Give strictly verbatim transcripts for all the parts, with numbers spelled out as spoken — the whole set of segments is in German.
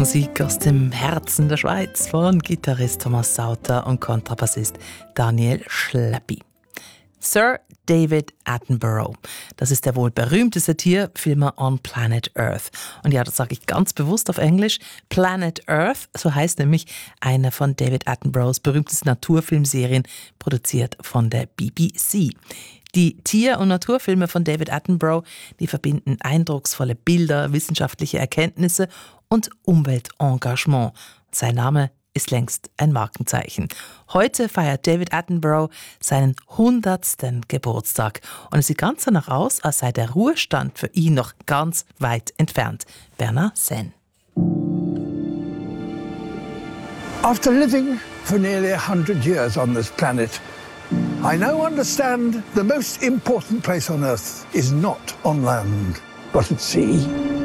Musik aus dem Herzen der Schweiz von Gitarrist Thomas Sauter und Kontrabassist Daniel Schleppi. Sir David Attenborough, das ist der wohl berühmteste Tierfilmer on Planet Earth. Und ja, das sage ich ganz bewusst auf Englisch. Planet Earth, so heißt nämlich eine von David Attenboroughs berühmtesten Naturfilmserien, produziert von der B B C. Die Tier- und Naturfilme von David Attenborough, die verbinden eindrucksvolle Bilder, wissenschaftliche Erkenntnisse und Umweltengagement. Sein Name ist längst ein Markenzeichen. Heute feiert David Attenborough seinen hundertsten Geburtstag. Und es sieht ganz danach aus, als sei der Ruhestand für ihn noch ganz weit entfernt. Bernard Sen. After living for nearly a hundred years on this planet, I now understand the most important place on Earth is not on land, but at sea.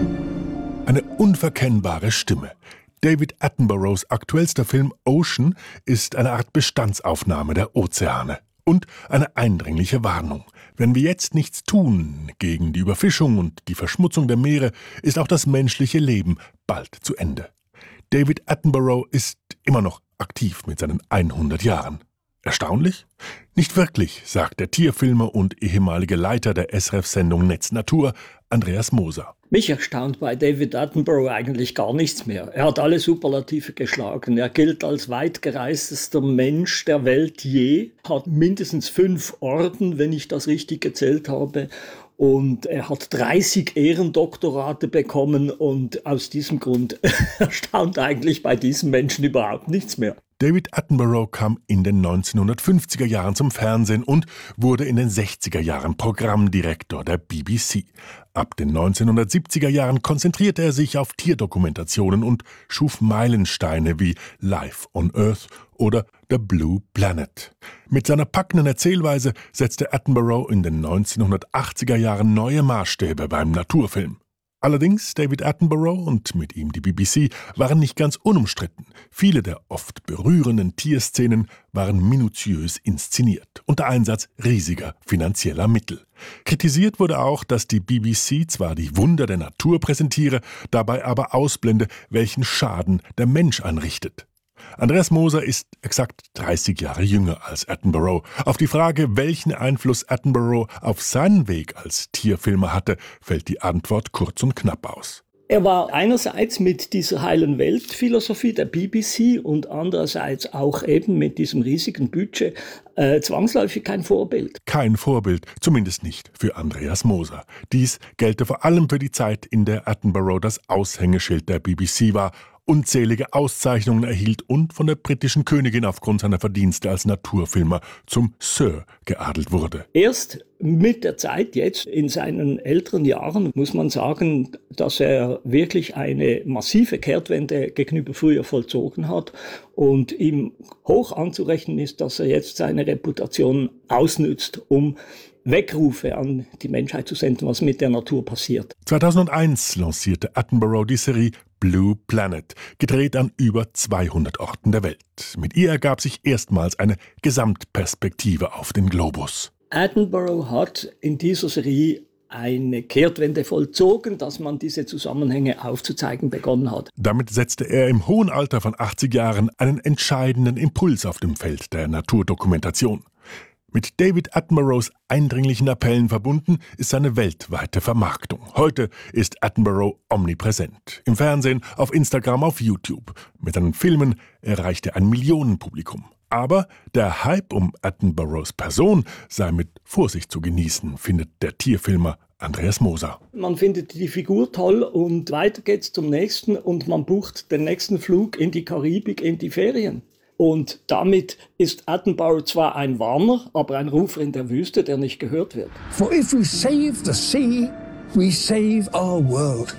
Eine unverkennbare Stimme. David Attenboroughs aktuellster Film Ocean ist eine Art Bestandsaufnahme der Ozeane und eine eindringliche Warnung. Wenn wir jetzt nichts tun gegen die Überfischung und die Verschmutzung der Meere, ist auch das menschliche Leben bald zu Ende. David Attenborough ist immer noch aktiv mit seinen hundert Jahren. Erstaunlich? Nicht wirklich, sagt der Tierfilmer und ehemalige Leiter der S R F-Sendung Netz Natur, Andreas Moser. Mich erstaunt bei David Attenborough eigentlich gar nichts mehr. Er hat alle Superlative geschlagen. Er gilt als weitgereistester Mensch der Welt je, hat mindestens fünf Orden, wenn ich das richtig gezählt habe. Und er hat dreißig Ehrendoktorate bekommen und aus diesem Grund erstaunt eigentlich bei diesem Menschen überhaupt nichts mehr. David Attenborough kam in den neunzehnhundertfünfziger Jahren zum Fernsehen und wurde in den sechziger Jahren Programmdirektor der B B C. Ab den neunzehnhundertsiebziger Jahren konzentrierte er sich auf Tierdokumentationen und schuf Meilensteine wie Life on Earth oder The Blue Planet. Mit seiner packenden Erzählweise setzte Attenborough in den neunzehnhundertachtziger Jahren neue Maßstäbe beim Naturfilm. Allerdings, David Attenborough und mit ihm die B B C waren nicht ganz unumstritten. Viele der oft berührenden Tierszenen waren minutiös inszeniert, unter Einsatz riesiger finanzieller Mittel. Kritisiert wurde auch, dass die B B C zwar die Wunder der Natur präsentiere, dabei aber ausblende, welchen Schaden der Mensch anrichtet. Andreas Moser ist exakt dreißig Jahre jünger als Attenborough. Auf die Frage, welchen Einfluss Attenborough auf seinen Weg als Tierfilmer hatte, fällt die Antwort kurz und knapp aus. Er war einerseits mit dieser heilen Weltphilosophie der B B C und andererseits auch eben mit diesem riesigen Budget äh, zwangsläufig kein Vorbild. Kein Vorbild, zumindest nicht für Andreas Moser. Dies gelte vor allem für die Zeit, in der Attenborough das Aushängeschild der B B C war, unzählige Auszeichnungen erhielt und von der britischen Königin aufgrund seiner Verdienste als Naturfilmer zum Sir geadelt wurde. Erst mit der Zeit, jetzt in seinen älteren Jahren, muss man sagen, dass er wirklich eine massive Kehrtwende gegenüber früher vollzogen hat und ihm hoch anzurechnen ist, dass er jetzt seine Reputation ausnützt, um Weckrufe an die Menschheit zu senden, was mit der Natur passiert. zweitausendeins lancierte Attenborough die Serie Blue Planet, gedreht an über zweihundert Orten der Welt. Mit ihr ergab sich erstmals eine Gesamtperspektive auf den Globus. Attenborough hat in dieser Serie eine Kehrtwende vollzogen, dass man diese Zusammenhänge aufzuzeigen begonnen hat. Damit setzte er im hohen Alter von achtzig Jahren einen entscheidenden Impuls auf dem Feld der Naturdokumentation. Mit David Attenboroughs eindringlichen Appellen verbunden ist seine weltweite Vermarktung. Heute ist Attenborough omnipräsent. Im Fernsehen, auf Instagram, auf YouTube. Mit seinen Filmen erreicht er ein Millionenpublikum. Aber der Hype um Attenboroughs Person sei mit Vorsicht zu genießen, findet der Tierfilmer Andreas Moser. Man findet die Figur toll und weiter geht's zum nächsten und man bucht den nächsten Flug in die Karibik, in die Ferien. Und damit ist Attenborough zwar ein Warner, aber ein Rufer in der Wüste, der nicht gehört wird. For if we save the sea, we save our world.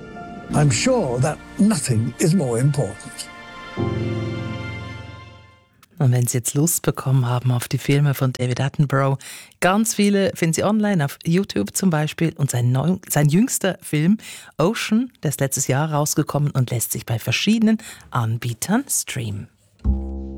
I'm sure that nothing is more important. Und wenn Sie jetzt Lust bekommen haben auf die Filme von David Attenborough, ganz viele finden Sie online, auf YouTube zum Beispiel. Und sein, neu, sein jüngster Film, Ocean, der ist letztes Jahr rausgekommen und lässt sich bei verschiedenen Anbietern streamen.